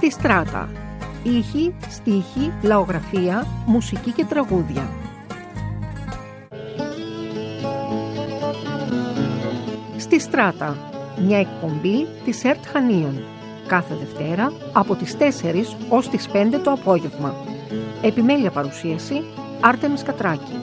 Στη Στράτα. Ήχοι, στίχοι, λαογραφία, μουσική και τραγούδια. Στη Στράτα. Μια εκπομπή της ΕΡΤ Χανίων. Κάθε Δευτέρα από τις 4 ως τις 5 το απόγευμα. Επιμέλεια παρουσίαση Άρτεμις Κατράκη.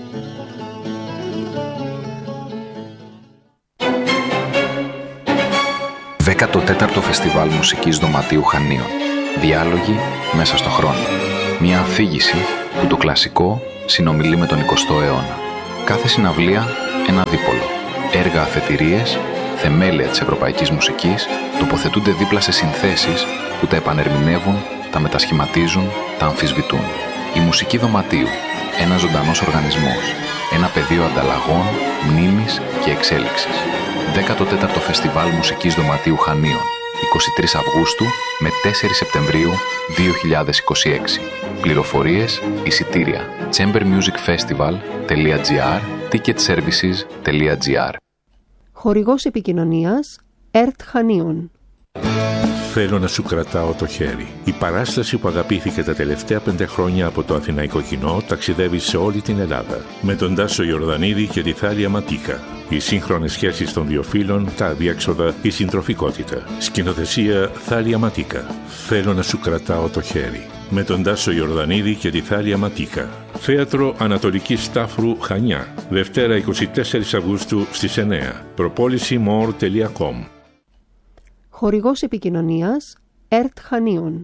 Δέκατο-τέταρτο Φεστιβάλ Μουσικής Δωματίου Χανίων. Διάλογοι μέσα στο χρόνο. Μια αφήγηση που το κλασικό συνομιλεί με τον 20ο αιώνα. Κάθε συναυλία ένα δίπολο. Έργα αφετηρίες, θεμέλια της ευρωπαϊκής μουσικής τοποθετούνται δίπλα σε συνθέσεις που τα επανερμηνεύουν, τα μετασχηματίζουν, τα αμφισβητούν. Η μουσική δωματίου, ένας ζωντανός οργανισμός, ένα πεδίο ανταλλαγών, μνήμης και εξέλιξης. 14ο Φεστιβάλ Μουσικής Δωματίου Χανίων, 23 Αυγούστου με 4 Σεπτεμβρίου 2026. Πληροφορίες, εισιτήρια, chambermusicfestival.gr, ticketservices.gr. Χορηγός επικοινωνίας ΕΡΤ Χανίων. Θέλω να σου κρατάω το χέρι. Η παράσταση που αγαπήθηκε τα τελευταία 5 χρόνια από το αθηναϊκό κοινό ταξιδεύει σε όλη την Ελλάδα. Με τον Τάσο Ιορδανίδη και τη Θάλια Ματίκα. Οι σύγχρονες σχέσεις των δύο φύλων, τα αδιέξοδα, η συντροφικότητα. Σκηνοθεσία Θάλια Ματίκα. Θέλω να σου κρατάω το χέρι. Με τον Τάσο Ιορδανίδη και τη Θάλια Ματίκα. Θέατρο Ανατολικής Στάφρου Χανιά. Δευτέρα 24 Αυγούστου στις 9. Προπόληση more.com. Χορηγός επικοινωνίας ΕΡΤ Χανίων.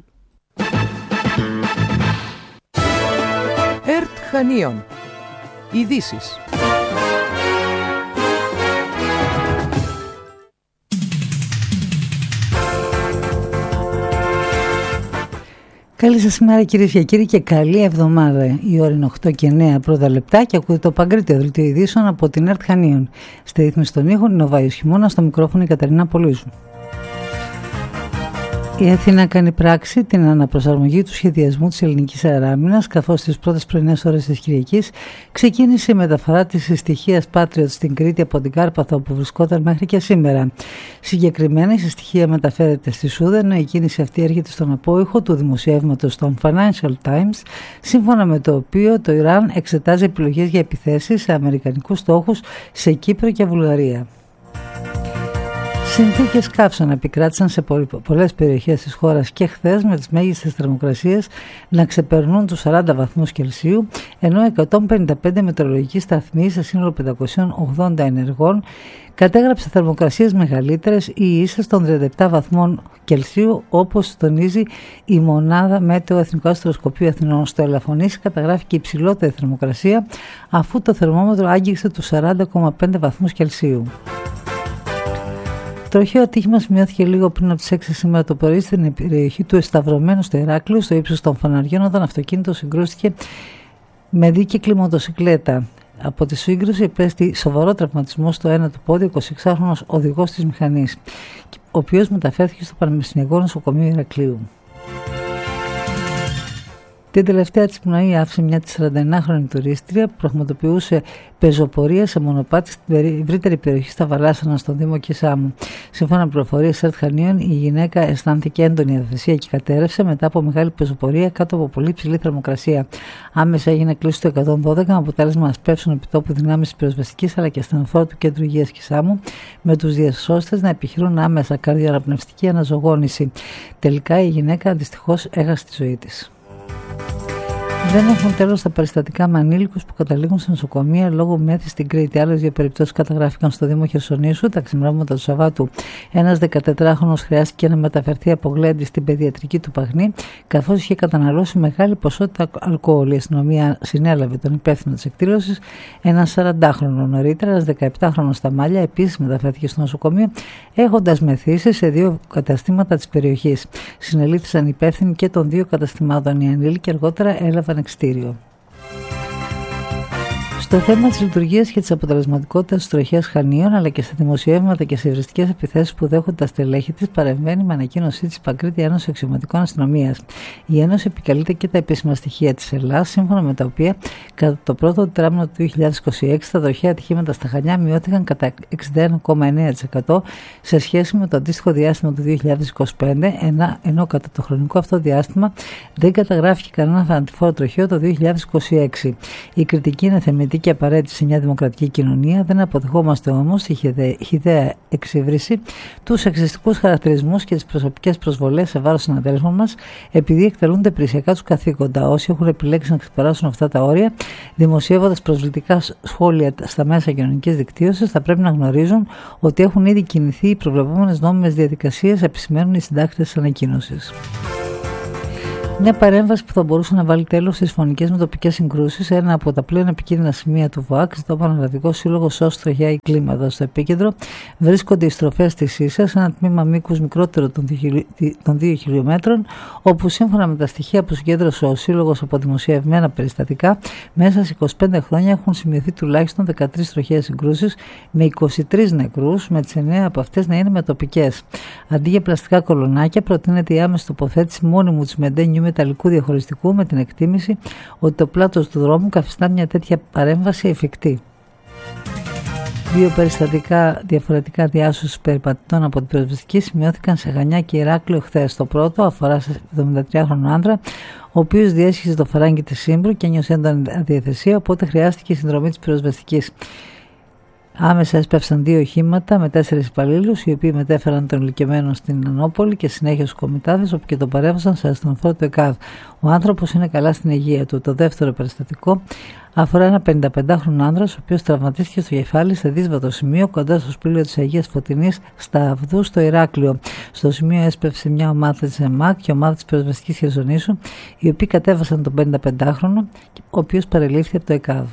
ΕΡΤ Χανίων. Ειδήσεις. Καλή σας ημέρα κυρίες και κύριοι και καλή εβδομάδα. Η ώρα είναι 8 και 9 πρώτα λεπτά και ακούτε το Παγκρίτιο Δελτίο Ειδήσεων από την ΕΡΤ Χανίων. Στη ρύθμιση των ήχων είναι ο Βάιος Χειμώνα, στο μικρόφωνο η Καταρίνα Πολύζου. Η Αθήνα κάνει πράξη την αναπροσαρμογή του σχεδιασμού της ελληνικής αεράμινας, καθώς στις πρώτες πρωινές ώρες της Κυριακής ξεκίνησε η μεταφορά της συστοιχίας Patriot στην Κρήτη από την Κάρπαθο, όπου βρισκόταν μέχρι και σήμερα. Συγκεκριμένα η συστοιχία μεταφέρεται στη Σούδα, ενώ η κίνηση αυτή έρχεται στον απόϊχο του δημοσιεύματος των Financial Times, σύμφωνα με το οποίο το Ιράν εξετάζει επιλογές για επιθέσεις σε αμερικανικούς στόχους σε Κύπρο και Βουλγαρία. Συνθήκες καύσωνα επικράτησαν σε πολλές περιοχές της χώρας και χθες, με τις μέγιστες θερμοκρασίες να ξεπερνούν τους 40 βαθμούς Κελσίου, ενώ 155 μετεωρολογικοί σταθμοί σε σύνολο 580 ενεργών κατέγραψε θερμοκρασίες μεγαλύτερες ή ίσες των 37 βαθμών Κελσίου, όπως τονίζει η μονάδα Μέτεο Εθνικού Αστροσκοπείου Αθηνών. Στο Ελαφωνήσι καταγράφηκε υψηλότερη θερμοκρασία, αφού το θερμόμετρο άγγιξε τους 40,5 βαθμούς Κελσίου. Το τροχαίο ατύχημα σημειώθηκε λίγο πριν από τις 6 σήμερα το πρωί στην περιοχή του Εσταυρωμένου στο Ηράκλειο, στο ύψος των Φαναριών, όταν αυτοκίνητο συγκρούστηκε με δίκυκλη μοτοσικλέτα. Από τη σύγκρουση υπέστη σοβαρό τραυματισμό στο ένα του πόδι 26χρονος οδηγός της μηχανής, ο οποίος μεταφέρθηκε στο Πανεπιστημιακό Νοσοκομείο Ηρακλείου. Την τελευταία της πνοή άφησε μια 49χρονη τουρίστρια που πραγματοποιούσε πεζοπορία σε μονοπάτι στην ευρύτερη περιοχή στα Βαλάσσανα, στον Δήμο Κισάμου. Σύμφωνα με πληροφορίες ΕΡΤ Χανίων, η γυναίκα αισθάνθηκε έντονη αδεσία και κατέρευσε μετά από μεγάλη πεζοπορία κάτω από πολύ ψηλή θερμοκρασία. Άμεσα έγινε κλήση του 112 με αποτέλεσμα να σπεύσουν επιτόπου δυνάμεις της πυροσβεστικής αλλά και ασθενοφόρου του Κέντρου Υγείας Κισάμου, με τους διασώστες να επιχειρούν άμεσα καρδιοαναπνευστική αναζωογόνηση. Τελικά η γυναίκα δυστυχώς έχασε τη ζωή της. Δεν έχουν τέλος τα περιστατικά με ανήλικους που καταλήγουν σε νοσοκομεία λόγω μέθης στην Κρήτη. Άλλες δύο περιπτώσεις καταγράφηκαν στο Δήμο Χερσονήσου τα ξημερώματα του Σαββάτου. Ένας 14χρονος χρειάστηκε να μεταφερθεί από Γλέντι στην παιδιατρική του Παγνή, καθώς είχε καταναλώσει μεγάλη ποσότητα αλκοόλ. Η αστυνομία συνέλαβε τον υπεύθυνο της εκδήλωσης, έναν 40χρονο. Νωρίτερα, ένας 17χρονος στα Μάλια επίσης μεταφέρθηκε στο νοσοκομείο, έχοντας μεθύσει σε δύο καταστήματα της περιοχής. Συνελήφθησαν υπεύθυνοι και των δύο καταστημάτων. Οι ανήλικοι αργότερα έλαβαν εξτήριο. Στο θέμα της λειτουργίας και της αποτελεσματικότητας της τροχέας Χανίων, αλλά και στα δημοσιεύματα και σε ευριστικές επιθέσεις που δέχονται τα στελέχη της, παρεμβαίνει με ανακοίνωσή της Παγκρίτια Ένωση Αξιωματικών Αστυνομίας. Η Ένωση επικαλείται και τα επίσημα στοιχεία της Ελλάδας, σύμφωνα με τα οποία κατά το πρώτο τετράμινο του 2026 τα τροχαία ατυχήματα στα Χανιά μειώθηκαν κατά 61,9% σε σχέση με το αντίστοιχο διάστημα του 2025, ενώ κατά το χρονικό αυτό διάστημα δεν καταγράφηκε κανένα θανατηφόρο τροχαίο το 2026. Η κριτική είναι θεμητή και απαραίτητη σε μια δημοκρατική κοινωνία. Δεν αποδεχόμαστε όμως τη χυδαία εξύβριση, τους σεξιστικούς χαρακτηρισμούς και τις προσωπικές προσβολές σε βάρος συναδέλφων μας, επειδή εκτελούνται πλησιακά τους καθήκοντα. Όσοι έχουν επιλέξει να ξεπεράσουν αυτά τα όρια, δημοσιεύοντας προσβλητικά σχόλια στα μέσα κοινωνικής δικτύωσης, θα πρέπει να γνωρίζουν ότι έχουν ήδη κινηθεί οι προβλεπόμενες νόμιμες διαδικασίες, επισημαίνουν οι συντάκτες της ανακοίνωσης. Μια παρέμβαση που θα μπορούσε να βάλει τέλος στις φωνικές με τοπικές συγκρούσεις, ένα από τα πλέον επικίνδυνα σημεία του ΒΟΑΚ, το Πανελλαδικό Σύλλογο ΣΟΣ Τροχιά Κλίματος. Στο επίκεντρο βρίσκονται οι στροφές της ίσας, ένα τμήμα μήκους μικρότερο των 2 χιλιόμετρων, όπου σύμφωνα με τα στοιχεία που συγκέντρωσε ο Σύλλογος από δημοσιευμένα περιστατικά, μέσα σε 25 χρόνια έχουν σημειωθεί τουλάχιστον 13 τροχαίες συγκρούσεις με 23 νεκρούς, με τις 9 από αυτές να είναι με τοπικές. Αντί για πλαστικά κολονάκια, προτείνεται η άμεση τοποθέτηση μόνιμου τσιμεντένιου μεταλλικού διαχωριστικού, με την εκτίμηση ότι το πλάτος του δρόμου καθιστά μια τέτοια παρέμβαση εφικτή. 2 περιστατικά διαφορετικά διάσωσης περιπατητών από την πυροσβεστική σημειώθηκαν σε Χανιά και Ηράκλειο χθες. Το πρώτο αφορά σε 73χρονο άντρα, ο οποίος διέσχιζε το φαράγγι της Σύμπρου και ένιωσε έντονη αδιαθεσία, οπότε χρειάστηκε η συνδρομή της πυροσβεστικής. Άμεσα έσπευσαν 2 οχήματα με 4 υπαλλήλους, οι οποίοι μετέφεραν τον ηλικιωμένο στην Ανόπολη και συνέχεια στους Κομιτάδες, όπου και τον παρέβασαν σε ασθενοφόρο του ΕΚΑΒ. Ο άνθρωπος είναι καλά στην υγεία του. Το δεύτερο περιστατικό αφορά ένα 55χρονο άντρα, ο οποίος τραυματίστηκε στο κεφάλι σε δύσβατο σημείο κοντά στο σπήλαιο της Αγίας Φωτεινής στα Αυδού στο Ηράκλειο. Στο σημείο έσπευσε μια ομάδα της ΕΜΑΚ και ομάδα της πυροσβεστικής Χερσονήσου, οι οποίοι κατέβασαν τον 55χρονο, ο οποίος παρελήφθη από το ΕΚΑΒ.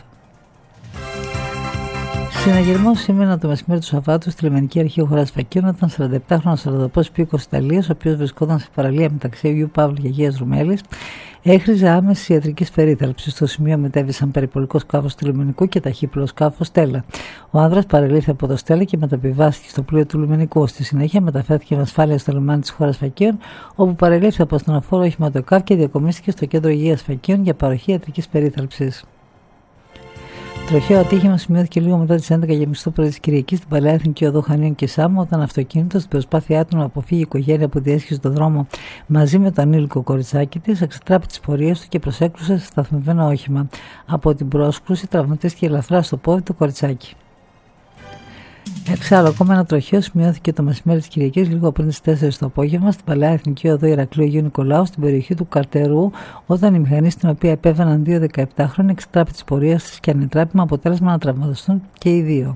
Συναγερμός σήμερα το μεσημέρι του Σαββάτου στη λιμενική αρχή Χώρας Φακίων, όταν 47χρονος σαρδαπός υπήκοος Ιταλίας, ο οποίος βρισκόταν σε παραλία μεταξύ Αγίου Παύλου και Αγίας Ρουμέλης, έχριζε άμεση ιατρικής περίθαλψης. Στο σημείο μετέβησαν περιπολικό σκάφος του λιμενικού και ταχύπλο σκάφος Στέλλα. Ο άνδρας παρελήφθη από το Στέλλα και μεταπηβάστηκε στο πλοίο του λιμενικού. Στη συνέχεια μεταφέρθηκε με ασφάλεια στο λιμάνι της Χώρας Φακίων, όπου παρελήφθη από ασθενοφόρο όχημα το ΕΚΑΒ και διακομίστηκε στο κέντρο υγείας Φακίων για παροχή ιατρικής περίθαλψης. Τροχαίο ατύχημα σημειώθηκε λίγο μετά τις 11:30 το πρωί της Κυριακής στην Παλαιά Εθνική Οδό Χανίων και Σάμου, όταν αυτοκίνητο στην προσπάθειά του να αποφύγει η οικογένεια που διέσχιζε τον δρόμο μαζί με το ανήλικο κοριτσάκι της, εξετράπη τις πορείες του και προσέκρουσε σε σταθμευμένο όχημα. Από την πρόσκρουση τραυματίστηκε ελαφρά στο πόδι το κοριτσάκι. Εξάλλου, ακόμα ένα τροχαίο σημειώθηκε το μεσημέρι της Κυριακής, λίγο πριν τις 4 το απόγευμα, στην Παλαιά Εθνική Οδό Ηρακλείου Αγίου Νικολάου, στην περιοχή του Καρτερού, όταν η μηχανή στην οποία επέβαιναν 2 17χρονοι εξετράπη τις πορείες της και ανετράπη, με αποτέλεσμα να τραυματιστούν και οι 2.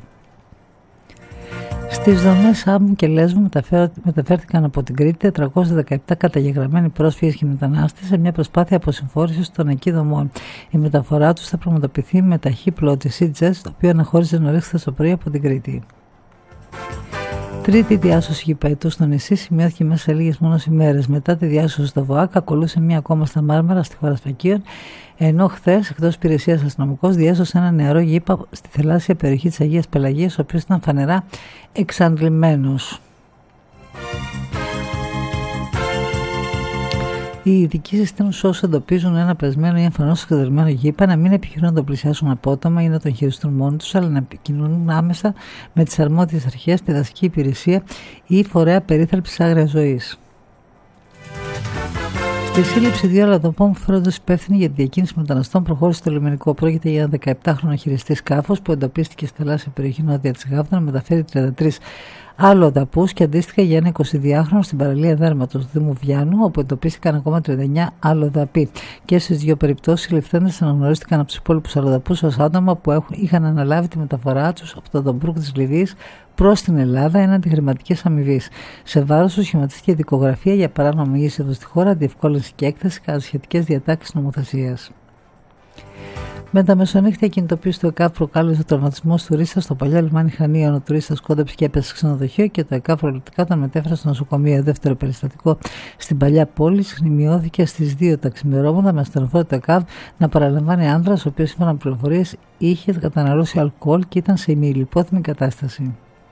Στις δομές Σάμου και Λέσβου μεταφέρθηκαν από την Κρήτη 417 καταγεγραμμένοι πρόσφυγες και μετανάστες σε μια προσπάθεια αποσυμφόρησης των εκεί δομών. Η μεταφορά τους θα πραγματοποιηθεί με ταχύπλο της CJS, το οποίο αναχώρησε νωρίς χθες το πρωί από την Κρήτη. Τρίτη διάσωση γηπαετού στο νησί σημειώθηκε μέσα σε λίγες μόνος ημέρες. Μετά τη διάσωση στο ΒΟΑΚ, ακολούθησε μία ακόμα στα Μάρμαρα, στη Χώρα Φακίων, ενώ χθες, εκτός υπηρεσίας αστυνομικός, διάσωσε ένα νεαρό γήπα στη θαλάσσια περιοχή της Αγίας Πελαγίας, ο οποίος ήταν φανερά εξαντλημένος. Οι ειδικοί συστήνουν σε όσους εντοπίζουν ένα πεσμένο ή εμφανώς εξεδρεμένο γήπα να μην επιχειρούν να τον πλησιάσουν απότομα ή να τον χειριστούν μόνοι τους, αλλά να επικοινωνούν άμεσα με τις αρμόδιες αρχές, τη δασική υπηρεσία ή φορέα περίθαλψης άγριας ζωής. Στη σύλληψη 2 αλλοδαπών που φέρονται υπεύθυνοι για τη διακίνηση μεταναστών προχώρησε το λιμενικό. Πρόκειται για ένα 17χρονο χειριστή σκάφος που εντοπίστηκε στη θαλάσσια περιοχή νότια της Γάβδα να μεταφέρει 33 αλλοδαπούς και αντίστοιχα για ένα 22χρονο στην παραλία Δέρματος του Δήμου Βιάνου, όπου εντοπίστηκαν ακόμα 39 αλλοδαποί. Και στις 2 περιπτώσεις οι ληφθέντες αναγνωρίστηκαν από τους υπόλοιπους αλλοδαπούς ως άτομα που είχαν αναλάβει τη μεταφορά τους από τον Τομπρούκ της Λιβύης προς την Ελλάδα έναντι χρηματικής αμοιβής. Σε βάρος του σχηματίστηκε δικογραφία για παράνομη είσοδο στη χώρα, διευκόλυνση και έκθεση κατά σχετικές διατάξεις νομοθεσίας. Με τα μεσονύχτια κινητοποίηση του ΕΚΑΒ προκάλεσε τραυματισμό τουρίστα στο παλιό λιμάνι Χανίων. Ο τουρίστας κόντεψε και έπεσε σε ξενοδοχείο και το ΕΚΑΒ προληπτικά τον μετέφερε στο νοσοκομείο. Δεύτερο περιστατικό στην παλιά πόλη σημειώθηκε στις 2 τα ξημερώματα με ασθενοφόρο του ΕΚΑΒ να παραλαμβάνει άνδρας, ο οποίος σύμφωνα με πληροφορίες είχε καταναλώσει αλκοόλ και ήταν σε ημιηλιπόθυμη κατάσταση.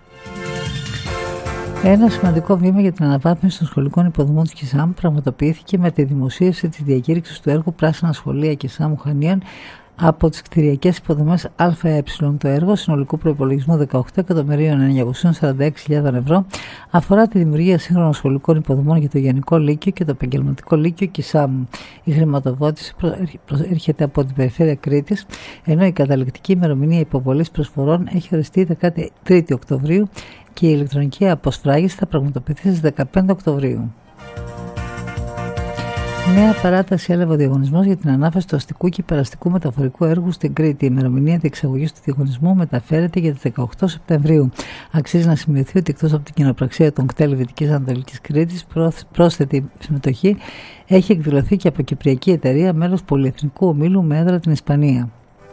Ένα σημαντικό βήμα για την αναβάθμιση των σχολικών υποδομών του ΚΙΣΑΜ πραγματοποιήθηκε με τη δημοσίευση της διακήρυξης του έργου Πράσινα Σχολεία ΚΙΣΑΜ Χανίων από τις κτηριακές υποδομές ΑΕ. Το έργο συνολικού προϋπολογισμού 18.946.000 ευρώ αφορά τη δημιουργία σύγχρονων σχολικών υποδομών για το Γενικό Λύκειο και το Επαγγελματικό Λύκειο ΚΙΣΑΜ. Η χρηματοδότηση έρχεται από την Περιφέρεια Κρήτης, ενώ η καταληκτική ημερομηνία υποβολής προσφορών έχει οριστεί 13 Οκτωβρίου και η ηλεκτρονική αποσφράγηση θα πραγματοποιηθεί στις 15 Οκτωβρίου. Νέα παράταση έλαβε ο διαγωνισμός για την ανάφαση του αστικού και υπεραστικού μεταφορικού έργου στην Κρήτη. Η ημερομηνία διεξαγωγής του διαγωνισμού μεταφέρεται για τις 18 Σεπτεμβρίου. Αξίζει να σημειωθεί ότι εκτός από την κοινοπραξία των ΚΤΕΛ Δυτικής Ανατολικής Κρήτης, πρόσθετη συμμετοχή έχει εκδηλωθεί και από κυπριακή εταιρεία, μέλος πολυεθνικού ομίλου με έδρα την Ισπανία.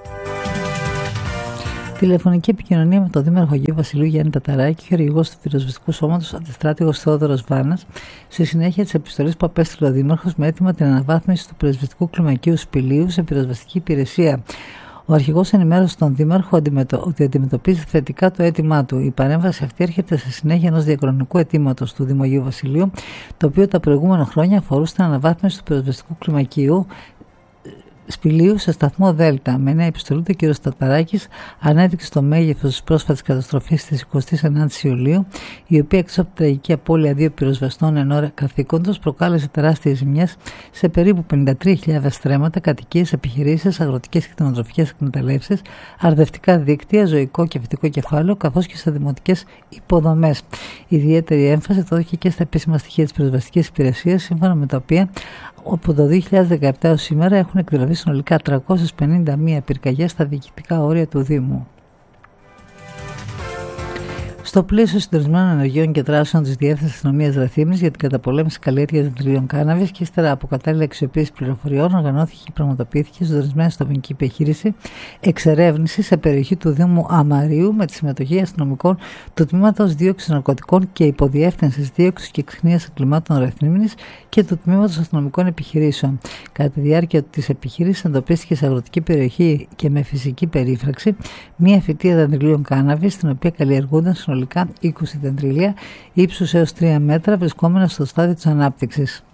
Τηλεφωνική επικοινωνία με τον Δήμαρχο Αγίου Βασιλείου Γιάννη Ταταράκη και ο αρχηγός του πυροσβεστικού σώματος αντιστράτηγος Θεόδωρος Βάνας, στη συνέχεια της επιστολής που απέστειλε ο Δήμαρχος με αίτημα την αναβάθμιση του πυροσβεστικού κλιμακίου Σπηλίου σε πυροσβεστική υπηρεσία. Ο αρχηγός ενημέρωσε τον Δήμαρχο ότι αντιμετωπίζει θετικά το αίτημά του. Η παρέμβαση αυτή έρχεται σε συνέχεια ενός διαχρονικού αιτήματος του Δήμου Αγίου Βασιλείου, το οποίο τα προηγούμενα χρόνια αφορούσε την αναβάθμιση του πυροσβεστικού κλιμακίου Σπηλίου σε σταθμό Δέλτα. Με νέα επιστολή, του κ. Ταταράκης ανέδειξε το μέγεθος της πρόσφατης καταστροφής της 29ης Ιουλίου, η οποία εκτός από την τραγική απώλεια 2 πυροσβεστών εν ώρα καθήκοντος προκάλεσε τεράστιες ζημιές σε περίπου 53.000 στρέμματα, κατοικίες, επιχειρήσεις, αγροτικές και κτηνοτροφικές εκμεταλλεύσεις, αρδευτικά δίκτυα, ζωικό και φυτικό κεφάλαιο, καθώς και σε δημοτικές υποδομές. Ιδιαίτερη έμφαση δόθηκε και στα επίσημα στοιχεία της πυροσβεστικής υπηρεσίας, σύμφωνα με τα οποία από το 2017 έως σήμερα έχουν εκδηλωθεί συνολικά 351 πυρκαγιές στα διοικητικά όρια του Δήμου. Στο πλαίσιο συντονισμένων ενεργειών και δράσεων της Διεύθυνσης Αστυνομίας Ραθύμνης για την καταπολέμηση καλλιέργειας δεντριλίων κάναβης και ύστερα από κατάλληλη αξιοποίηση πληροφοριών, οργανώθηκε και πραγματοποιήθηκε συντονισμένη αστυνομική επιχείρηση εξερεύνηση σε περιοχή του Δήμου Αμαρίου με τη συμμετοχή αστυνομικών του Τμήματος Δίωξης Ναρκωτικών και Υποδιεύθυνσης Δίωξης και Ξεχνίας Εγκλημάτων Ραθύμνης και του Τμήματος Αστυνομικών Επιχειρήσεων. Κατά τη διάρκεια της επιχείρησης εντοπίστηκε σε αγροτική περιοχή και με φυσική περίφραξη μία φυτεία δεντριλίων κάναβης, στην οποία καλλιεργούνταν συνολικά 20 δεντριλία ύψους έως 3 μέτρα, βρισκόμενα στο στάδιο της ανάπτυξης.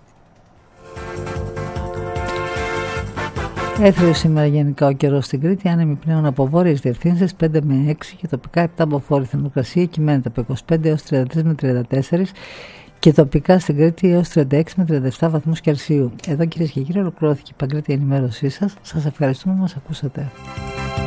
Έθριο σήμερα γενικά ο καιρός στην Κρήτη, άνεμοι πλέον από βόρειες διευθύνσεις 5 με 6 και τοπικά 7 από βόρεια. Θερμοκρασία κυμαίνεται από 25 έως 33 με 34 και τοπικά στην Κρήτη έως 36 με 37 βαθμούς Κελσίου. Εδώ κυρίες και κύριοι ολοκληρώθηκε η Παγκρίτια ενημέρωσή σας. Σας ευχαριστούμε που μας ακούσατε.